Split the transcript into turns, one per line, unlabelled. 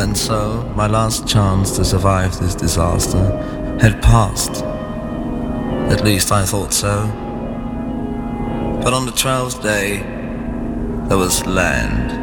And so, my last chance to survive this disaster had passed. At least I thought so. But on the 12th day, there was land.